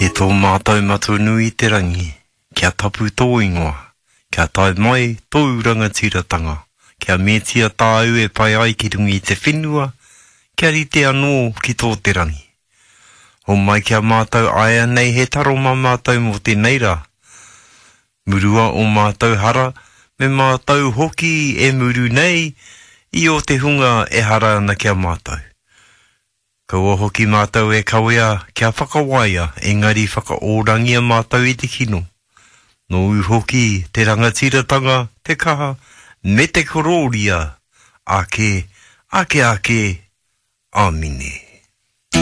E tō mātou matu nui te rangi, kia tapu tō ingoa, kia tae mai tō rangatiratanga, kia metia tāu e pai ai ki rungi te whenua, kia rite anō ki tō te rangi. O mai kia mātou aia nei he taro mā mātou mō te neira. Murua o mātou hara, me mātou hoki e muru nei, I o te hunga e hara ana kia mātou. Kaua hoki mātou e kawea kia whakawaia, engari whakaorangia mātou I te kino. No u hoki te rangatiratanga, te kaha, me te kororia, ake, amine.